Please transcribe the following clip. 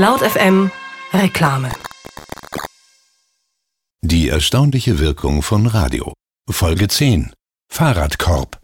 Laut FM Reklame. Die erstaunliche Wirkung von Radio. Folge 10. Fahrradkorb.